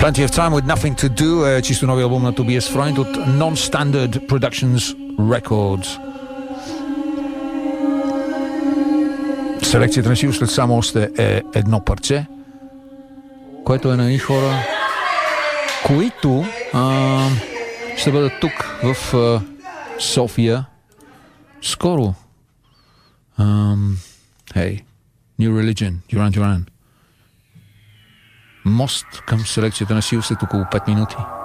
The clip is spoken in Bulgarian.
Plenty of Time with Nothing to Do, чисто нови албум на Tobias Freund от Non-Standard Productions Records. Селекцията на Сил след само още е едно парче, което е на едни хора, които ще бъдат тук в София скоро. Hey, New Religion, Duran Duran. Мост към селекцията на Сил след около 5 минути.